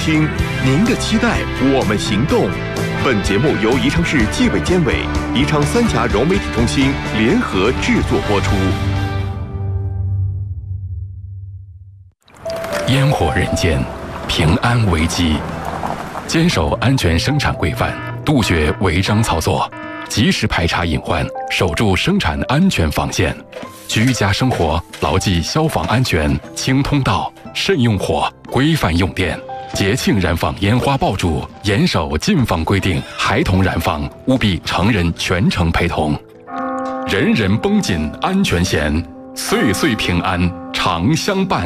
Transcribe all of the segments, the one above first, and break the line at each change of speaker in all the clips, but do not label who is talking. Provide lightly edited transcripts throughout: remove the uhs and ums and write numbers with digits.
听，您的期待，我们行动。本节目由宜昌市纪委监委、宜昌三峡融媒体中心联合制作播出。
烟火人间，平安危机，坚守安全生产规范，杜绝违章操作，及时排查隐患，守住生产安全防线。居家生活牢记消防安全，清通道，慎用火，规范用电。节庆燃放烟花爆竹，严守禁放规定，孩童燃放务必成人全程陪同。人人绷紧安全弦，岁岁平安常相伴。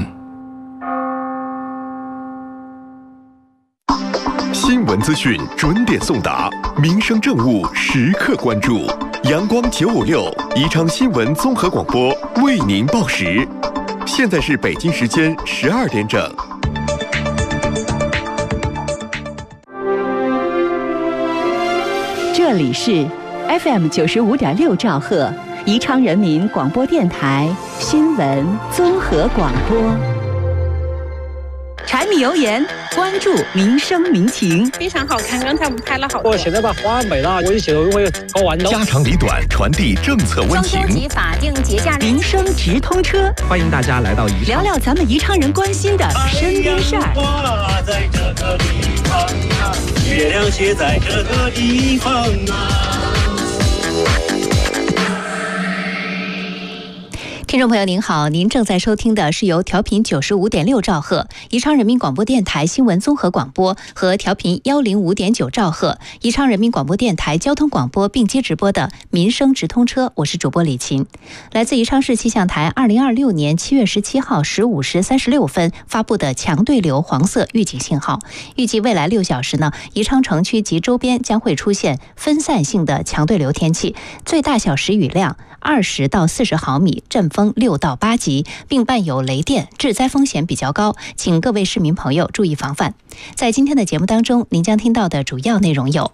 新闻资讯准点送达，民生政务时刻关注。阳光956宜昌新闻综合广播为您报时，现在是北京时间12点整。
这里是 FM 95.6兆赫，宜昌人民广播电台新闻综合广播。柴米油盐，关注民生民情。
非常好看，刚才我们拍了好多。
我现在把花美了，我一写我也搞完了。
家长里短，传递政策温情。
中秋节法定节假日，
民生直通车，
欢迎大家来到宜昌，
聊聊咱们宜昌人关心的身边事儿。
花在这个地方啊，月亮写在这个地方啊。
听众朋友您好，您正在收听的是由调频95.6兆赫宜昌人民广播电台新闻综合广播和调频105.9兆赫宜昌人民广播电台交通广播并接直播的民生直通车，我是主播李琴。来自宜昌市气象台2026年7月17号15时36分发布的强对流黄色预警信号，预计未来6小时呢，宜昌城区及周边将会出现分散性的强对流天气，最大小时雨量20到40毫米，阵风6到8级，并伴有雷电，致灾风险比较高，请各位市民朋友注意防范。在今天的节目当中，您将听到的主要内容有：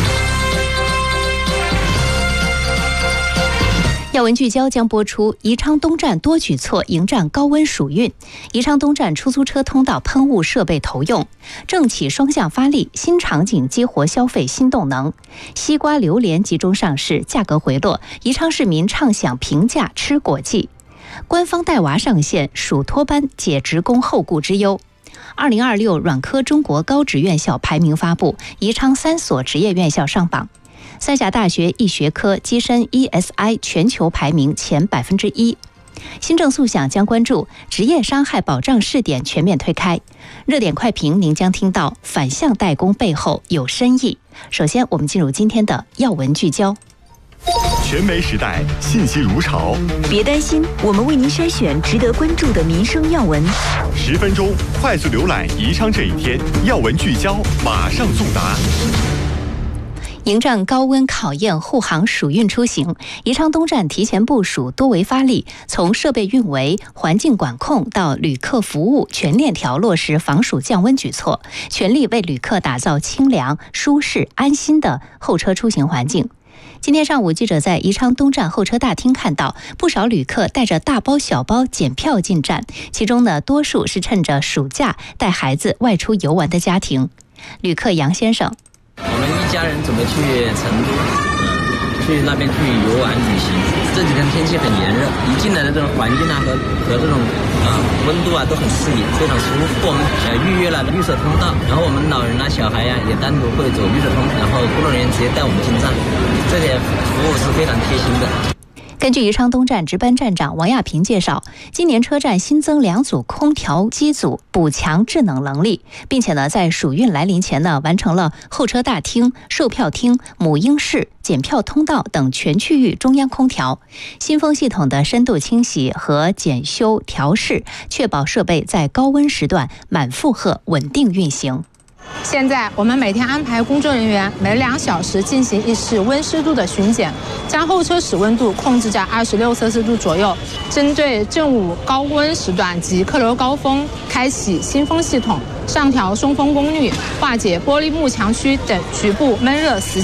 要闻聚焦将播出，宜昌东站多举措迎战高温暑运，宜昌东站出租车通道喷雾设备投用，政企双向发力，新场景激活消费新动能。西瓜、榴莲集中上市，价格回落，宜昌市民畅享平价吃果季。官方带娃上线，暑托班解职工后顾之忧。2026软科中国高职院校排名发布，宜昌3所职业院校上榜。三峡大学医学科跻身 ESI 全球排名前1%。新政速响将关注职业伤害保障试点全面推开。热点快评您将听到反向代工背后有深意。首先，我们进入今天的要闻聚焦。
全媒时代，信息如潮。
别担心，我们为您筛选值得关注的民生要闻。
10分钟快速浏览宜昌这一天，要闻聚焦，马上送达。
迎战高温考验护航暑运出行，宜昌东站提前部署多维发力，从设备运维、环境管控到旅客服务，全链条落实防暑降温举措，全力为旅客打造清凉、舒适、安心的候车出行环境。今天上午，记者在宜昌东站候车大厅看到不少旅客带着大包小包检票进站，其中呢，多数是趁着暑假带孩子外出游玩的家庭。旅客杨先生。
我们一家人准备去成都，去那边去游玩旅行。这几天天气很炎热，一进来的这种环境啊和这种温度啊都很适宜，非常舒服。我们预约了绿色通道，然后我们老人啊小孩呀也单独会走绿色通，然后工作人员直接带我们进站，这些服务是非常贴心的。
根据宜昌东站值班站长王亚平介绍，今年车站新增2组空调机组，补强制冷能力，并且呢，在暑运来临前呢，完成了候车大厅、售票厅、母婴室、检票通道等全区域中央空调、新风系统的深度清洗和检修调试，确保设备在高温时段满负荷稳定运行。
现在我们每天安排工作人员每2小时进行一次温湿度的巡检，将候车室温度控制在26摄氏度左右。针对正午高温时段及客流高峰，开启新风系统，上调送风功率，化解玻璃幕墙区等局部闷热死角。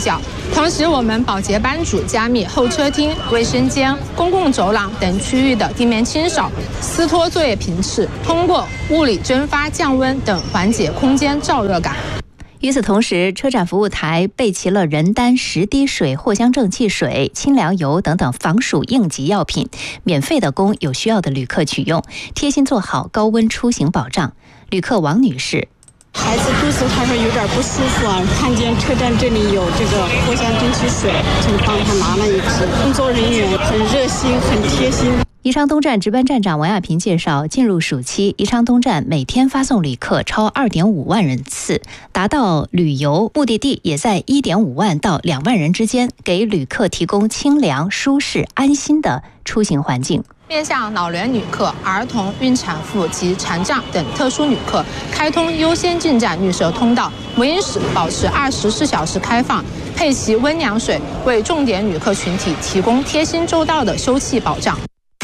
同时，我们保洁班组加密候车厅、卫生间、公共走廊等区域的地面清扫、撕脱作业频次，通过物理蒸发、降温等缓解空间燥热感。
与此同时，车站服务台备齐了人丹、10滴水、藿香正气水、清凉油等等防暑应急药品，免费的供有需要的旅客取用，贴心做好高温出行保障。旅客王女士：
孩子肚子还是有点不舒服啊，看见车站这里有这个藿香正气水，就帮他拿了一瓶。工作人员很热心，很贴心。
宜昌东站值班站长王亚平介绍，进入暑期，宜昌东站每天发送旅客超2.5万人次，达到旅游目的地也在1.5万到2万人之间，给旅客提供清凉、舒适、安心的出行环境。
面向老年旅客、儿童、孕产妇及残障等特殊旅客，开通优先进站绿色通道，母婴室保持24小时开放，配齐温凉水，为重点旅客群体提供贴心周到的休憩保障。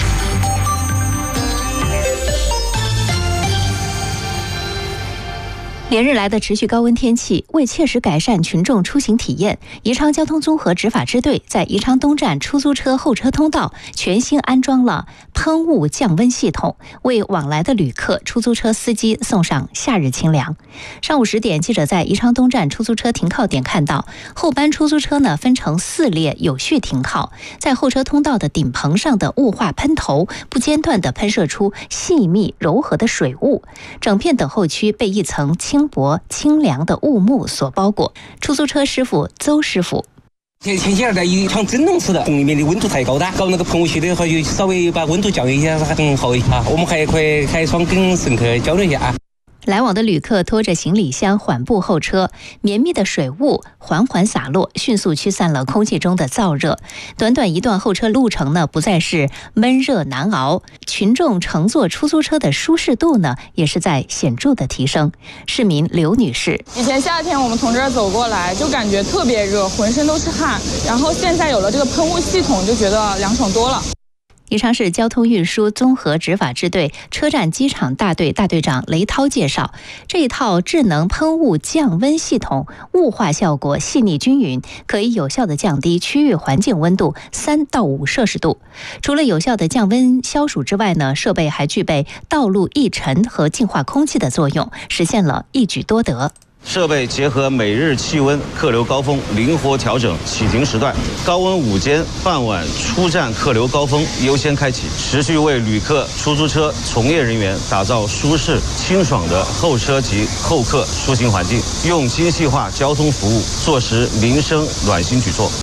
连日来的持续高温天气，为切实改善群众出行体验，宜昌交通综合执法支队在宜昌东站出租车候车通道全新安装了喷雾降温系统，为往来的旅客、出租车司机送上夏日清凉。上午10点，记者在宜昌东站出租车停靠点看到，后班出租车分成4列有序停靠，在候车通道的顶棚上的雾化喷头不间断地喷射出细密柔和的水雾，整片等候区被一层轻薄清凉的雾幕所包裹。出租车师傅邹师傅：
前几天在宜昌真龙市的棚里面的温度太高了，搞那个喷雾器的话就稍微把温度降一下，很好一下。我们还可以开窗跟乘客交流一下啊。
来往的旅客拖着行李箱缓步候车，绵密的水雾缓缓洒落，迅速驱散了空气中的燥热。短短一段候车路程不再是闷热难熬，群众乘坐出租车的舒适度也是在显著的提升。市民刘女士：
以前夏天我们从这儿走过来就感觉特别热，浑身都是汗，然后现在有了这个喷雾系统，就觉得凉爽多了。
宜昌市交通运输综合执法支队车站机场大队大队长雷涛介绍，这一套智能喷雾降温系统雾化效果细腻均匀，可以有效地降低区域环境温度3到5摄氏度。除了有效的降温消暑之外设备还具备道路抑尘和净化空气的作用，实现了一举多得。
设备结合每日气温、客流高峰，灵活调整启停时段。高温午间、傍晚出站客流高峰优先开启，持续为旅客、出租车从业人员打造舒适清爽的候车及候客出行环境，用精细化交通服务落实民生暖心举措。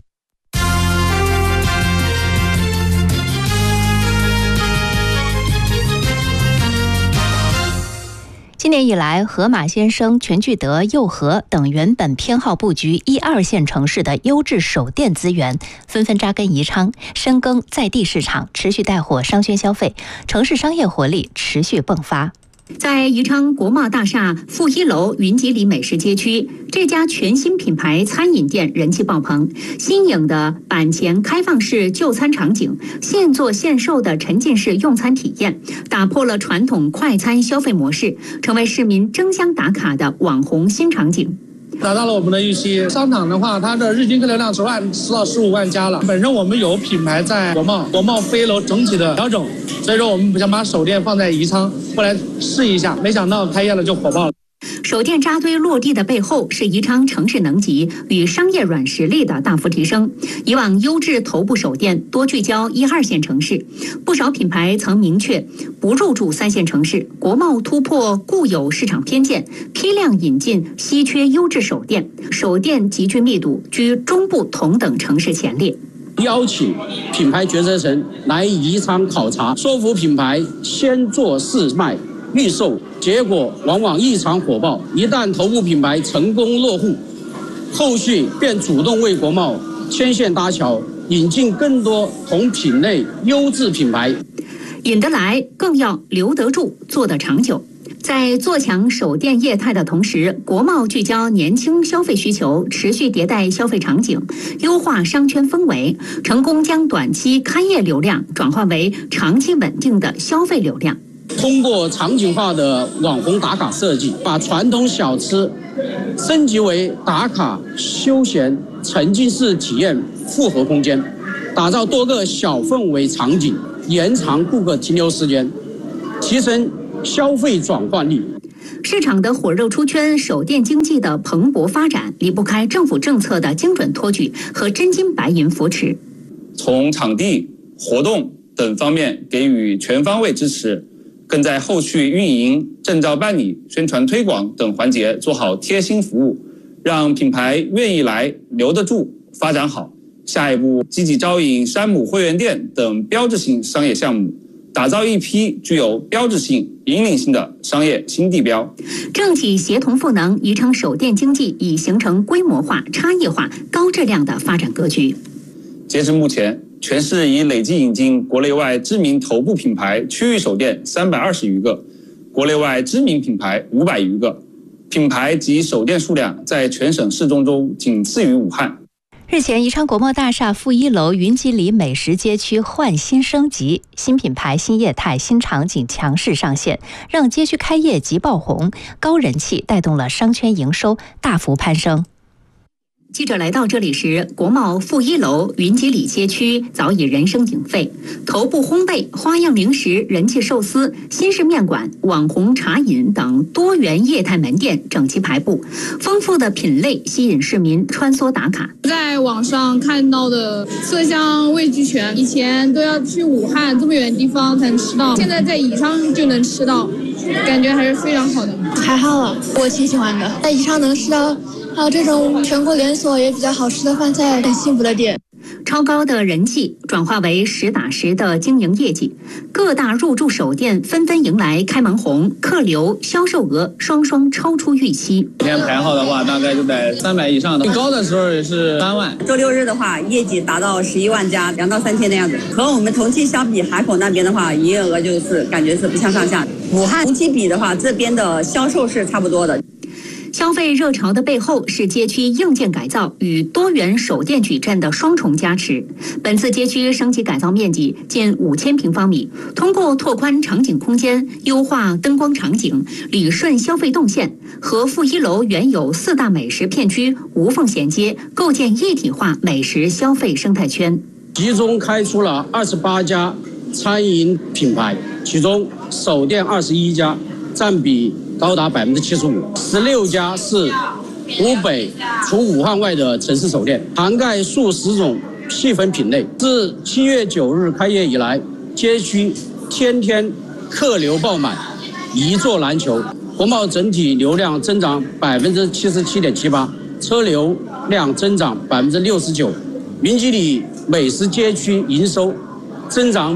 今年以来，河马先生、全聚德、佑和等原本偏好布局1、2线城市的优质手电资源，纷纷扎根宜昌，深耕在地市场，持续带火商圈消费，城市商业活力持续迸发。
在宜昌国贸大厦负1楼云集里美食街区，这家全新品牌餐饮店人气爆棚。新颖的板前开放式就餐场景，现做现售的沉浸式用餐体验，打破了传统快餐消费模式，成为市民争相打卡的网红新场景。
达到了我们的预期。商场的话，它的日均客流量10到15万家了。本身我们有品牌在国贸负1楼整体的调整，所以说我们想把手电放在宜昌，过来试一下，没想到开业了就火爆了。
手电扎堆落地的背后，是宜昌城市能级与商业软实力的大幅提升。以往优质头部手电多聚焦1、2线城市，不少品牌曾明确不入驻3线城市。国贸突破固有市场偏见，批量引进稀缺优质手电，手电集聚密度居中部同等城市前列。
邀请品牌决策层来宜昌考察，说服品牌先做试卖预售，结果往往异常火爆。一旦头部品牌成功落户，后续便主动为国贸牵线搭桥，引进更多同品类优质品牌。
引得来，更要留得住，做得长久。在做强手电业态的同时，国贸聚焦年轻消费需求，持续迭代消费场景，优化商圈氛围，成功将短期开业流量转化为长期稳定的消费流量。
通过场景化的网红打卡设计，把传统小吃升级为打卡休闲沉浸式体验复合空间，打造多个小氛围场景，延长顾客停留时间，提升消费转换率。
市场的火热出圈，手电经济的蓬勃发展，离不开政府政策的精准托举和真金白银扶持。
从场地、活动等方面给予全方位支持，更在后续运营、证照办理、宣传推广等环节做好贴心服务，让品牌愿意来、留得住、发展好。下一步积极招引山姆会员店等标志性商业项目，打造一批具有标志性、引领性的商业新地标。
政企协同赋能，宜昌手电经济已形成规模化、差异化、高质量的发展格局。
截至目前，全市已累计引进国内外知名头部品牌区域手电320余个，国内外知名品牌500余个，品牌及手电数量在全省市中仅次于武汉。
日前，宜昌国贸大厦负1楼云集里美食街区焕新升级，新品牌、新业态、新场景强势上线，让街区开业即爆红，高人气带动了商圈营收大幅攀升。
记者来到这里时，国贸负1楼云集里街区早已人声鼎沸，头部烘焙、花样零食、人气寿司、新式面馆、网红茶饮等多元业态门店整齐排布，丰富的品类吸引市民穿梭打卡。
在网上看到的色香味俱全，以前都要去武汉这么远的地方才能吃到，现在在宜昌就能吃到，感觉还是非常好的。
还好了，我挺喜欢的，在宜昌能吃到还有这种全国连锁也比较好吃的饭菜，很幸福的店。
超高的人气转化为实打实的经营业绩，各大入驻手店纷纷迎来开门红，客流、销售额双双超出预期。
每天排号的话，大概就在300以上的，最高的时候也是3万。
周六日的话，业绩达到11万家，2到3天的样子。和我们同期相比，海口那边的话，营业额就是感觉是不相上下。武汉同期比的话，这边的销售是差不多的。消费热潮的背后是街区硬件改造与多元手电矩阵的双重加持。本次街区升级改造面积近5000平方米，通过拓宽场景空间、优化灯光场景、理顺消费动线，和负1楼原有4大美食片区无缝衔接，构建一体化美食消费生态圈。
集中开出了28家餐饮品牌，其中手电21家，占比高达75%，16家是湖北除武汉外的城市手电，涵盖数十种细分品类。自7月9日开业以来，街区天天客流爆满，一座难求。国贸整体流量增长77.78%，车流量增长69%，云集里美食街区营收增长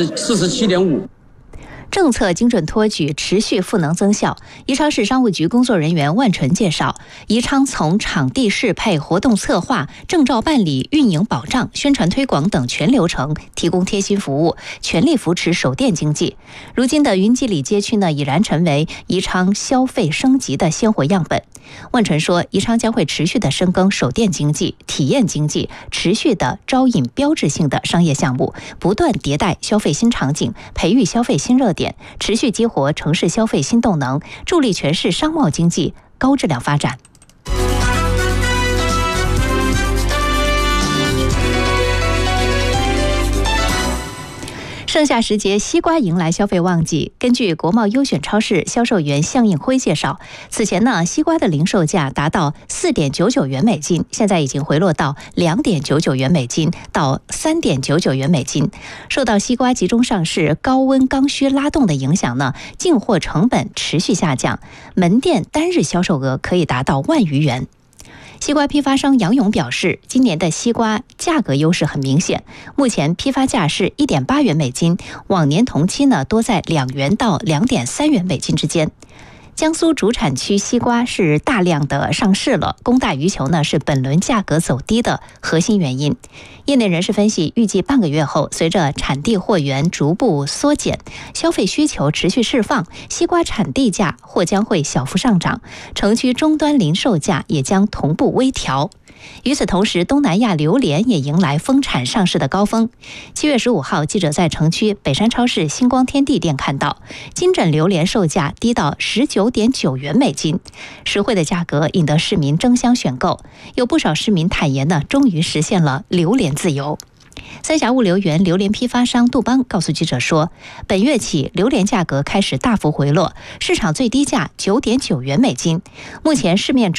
47.5%。
政策精准托举持续赋能增效。宜昌市商务局工作人员万纯介绍，宜昌从场地适配、活动策划、证照办理、运营保障、宣传推广等全流程提供贴心服务，全力扶持手电经济。如今的云集里街区呢，已然成为宜昌消费升级的鲜活样本。万纯说，宜昌将会持续的深耕手电经济、体验经济，持续的招引标志性的商业项目，不断迭代消费新场景，培育消费新热点，持续激活城市消费新动能，助力全市商贸经济高质量发展。盛夏时节，西瓜迎来消费旺季。根据国贸优选超市销售员向应辉介绍，此前呢，西瓜的零售价达到4.99元每斤，现在已经回落到2.99元每斤到3.99元每斤。受到西瓜集中上市、高温刚需拉动的影响呢，进货成本持续下降，门店单日销售额可以达到1万余元。西瓜批发商杨勇表示，今年的西瓜价格优势很明显，目前批发价是1.8元每斤，往年同期呢多在2元到2.3元每斤之间。江苏主产区西瓜是大量的上市了，供大于求呢是本轮价格走低的核心原因。业内人士分析，预计半个月后，随着产地货源逐步缩减，消费需求持续释放，西瓜产地价或将会小幅上涨，城区终端零售价也将同步微调。与此同时，东南亚榴莲也迎来丰产上市的高峰。7月15号，记者在城区北山超市星光天地店看到，金枕榴莲售价低到 9.9元每斤，实惠的价格引得市民争相选购。有不少市民坦言呢，终于实现了榴莲自由。三峡物流园榴莲批发商杜邦告诉记者说，本月起榴莲价格开始大幅回落，市场最低价9.9元每斤。目前市面